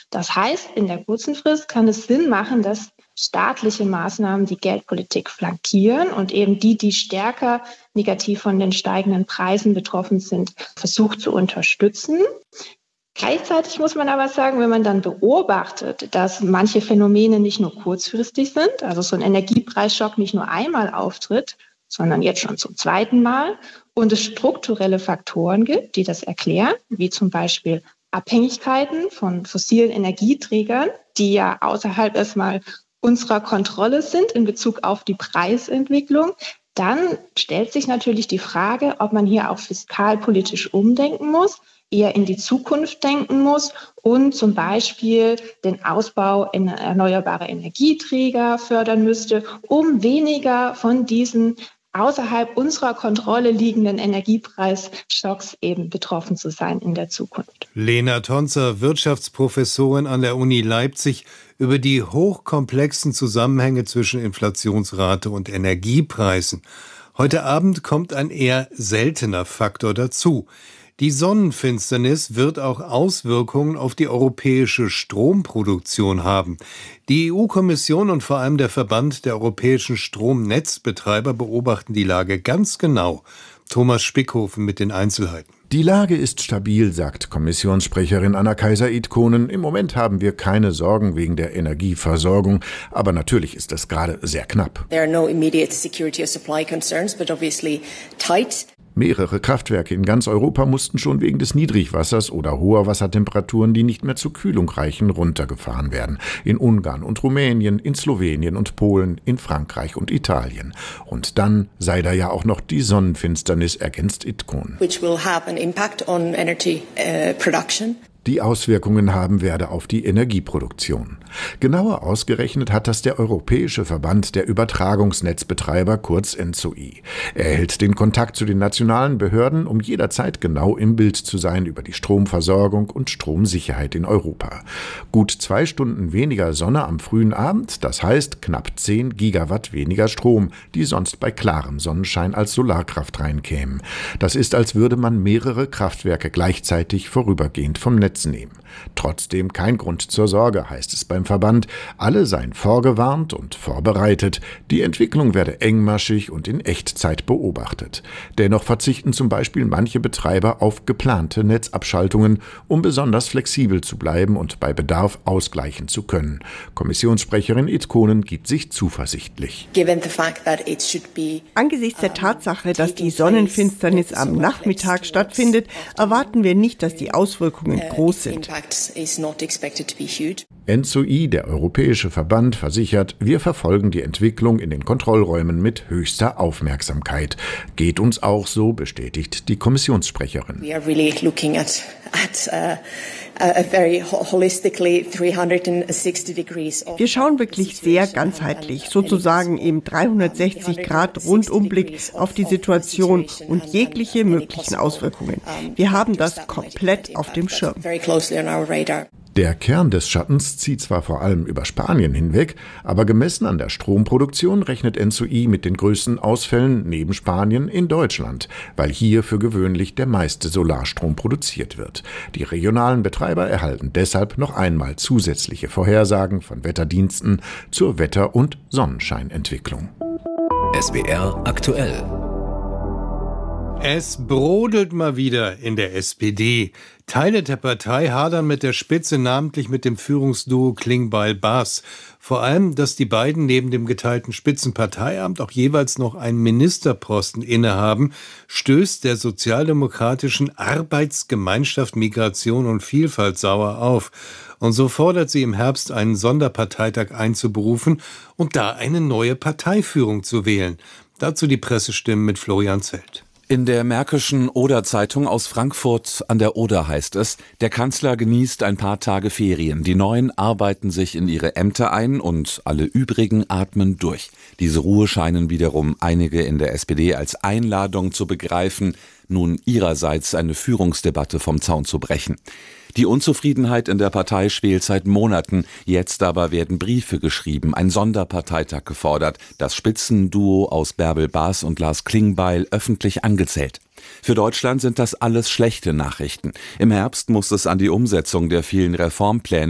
Das heißt, in der kurzen Frist kann es Sinn machen, dass staatliche Maßnahmen die Geldpolitik flankieren und eben die stärker negativ von den steigenden Preisen betroffen sind, versucht zu unterstützen. Gleichzeitig muss man aber sagen, wenn man dann beobachtet, dass manche Phänomene nicht nur kurzfristig sind, also so ein Energiepreisschock nicht nur einmal auftritt, sondern jetzt schon zum zweiten Mal, und es strukturelle Faktoren gibt, die das erklären, wie zum Beispiel Abhängigkeiten von fossilen Energieträgern, die ja außerhalb erstmal unserer Kontrolle sind in Bezug auf die Preisentwicklung, dann stellt sich natürlich die Frage, ob man hier auch fiskalpolitisch umdenken muss, eher in die Zukunft denken muss und zum Beispiel den Ausbau in erneuerbare Energieträger fördern müsste, um weniger von diesen außerhalb unserer Kontrolle liegenden Energiepreisschocks eben betroffen zu sein in der Zukunft. Lena Tonzer, Wirtschaftsprofessorin an der Uni Leipzig, über die hochkomplexen Zusammenhänge zwischen Inflationsrate und Energiepreisen. Heute Abend kommt ein eher seltener Faktor dazu. Die Sonnenfinsternis wird auch Auswirkungen auf die europäische Stromproduktion haben. Die EU-Kommission und vor allem der Verband der europäischen Stromnetzbetreiber beobachten die Lage ganz genau. Thomas Spickhofen mit den Einzelheiten. Die Lage ist stabil, sagt Kommissionssprecherin Anna Kaiser-Itkonen. Im Moment haben wir keine Sorgen wegen der Energieversorgung, aber natürlich ist es gerade sehr knapp. There are no immediate security of supply concerns, but obviously tight. Mehrere Kraftwerke in ganz Europa mussten schon wegen des Niedrigwassers oder hoher Wassertemperaturen, die nicht mehr zur Kühlung reichen, runtergefahren werden. In Ungarn und Rumänien, in Slowenien und Polen, in Frankreich und Italien. Und dann sei da ja auch noch die Sonnenfinsternis, ergänzt Itkonen. Which will have an impact on energy production. Die Auswirkungen haben werde auf die Energieproduktion. Genauer ausgerechnet hat das der Europäische Verband der Übertragungsnetzbetreiber, kurz ENTSO-I. Er hält den Kontakt zu den nationalen Behörden, um jederzeit genau im Bild zu sein über die Stromversorgung und Stromsicherheit in Europa. Gut 2 Stunden weniger Sonne am frühen Abend, das heißt knapp 10 Gigawatt weniger Strom, die sonst bei klarem Sonnenschein als Solarkraft reinkämen. Das ist, als würde man mehrere Kraftwerke gleichzeitig vorübergehend vom Netz nehmen. Trotzdem kein Grund zur Sorge, heißt es beim Verband. Alle seien vorgewarnt und vorbereitet. Die Entwicklung werde engmaschig und in Echtzeit beobachtet. Dennoch verzichten zum Beispiel manche Betreiber auf geplante Netzabschaltungen, um besonders flexibel zu bleiben und bei Bedarf ausgleichen zu können. Kommissionssprecherin Itkonen gibt sich zuversichtlich. Angesichts der Tatsache, dass die Sonnenfinsternis am Nachmittag stattfindet, erwarten wir nicht, dass die Auswirkungen groß sind. ENTSO-I, der Europäische Verband, versichert, wir verfolgen die Entwicklung in den Kontrollräumen mit höchster Aufmerksamkeit. Geht uns auch so, bestätigt die Kommissionssprecherin. Wir schauen wirklich sehr ganzheitlich, sozusagen im 360-Grad-Rundumblick auf die Situation und jegliche möglichen Auswirkungen. Wir haben das komplett auf dem Schirm. Der Kern des Schattens zieht zwar vor allem über Spanien hinweg, aber gemessen an der Stromproduktion rechnet ENTSO-I mit den größten Ausfällen neben Spanien in Deutschland, weil hier für gewöhnlich der meiste Solarstrom produziert wird. Die regionalen Betreiber erhalten deshalb noch einmal zusätzliche Vorhersagen von Wetterdiensten zur Wetter- und Sonnenscheinentwicklung. SWR aktuell. Es brodelt mal wieder in der SPD. Teile der Partei hadern mit der Spitze, namentlich mit dem Führungsduo Klingbeil-Baas. Vor allem, dass die beiden neben dem geteilten Spitzenparteiamt auch jeweils noch einen Ministerposten innehaben, stößt der sozialdemokratischen Arbeitsgemeinschaft Migration und Vielfalt sauer auf. Und so fordert sie im Herbst einen Sonderparteitag einzuberufen und da eine neue Parteiführung zu wählen. Dazu die Pressestimmen mit Florian Zelt. In der Märkischen Oder-Zeitung aus Frankfurt an der Oder heißt es, der Kanzler genießt ein paar Tage Ferien. Die Neuen arbeiten sich in ihre Ämter ein und alle übrigen atmen durch. Diese Ruhe scheinen wiederum einige in der SPD als Einladung zu begreifen, nun ihrerseits eine Führungsdebatte vom Zaun zu brechen. Die Unzufriedenheit in der Partei schwelt seit Monaten. Jetzt aber werden Briefe geschrieben, ein Sonderparteitag gefordert, das Spitzenduo aus Bärbel Baas und Lars Klingbeil öffentlich angezählt. Für Deutschland sind das alles schlechte Nachrichten. Im Herbst muss es an die Umsetzung der vielen Reformpläne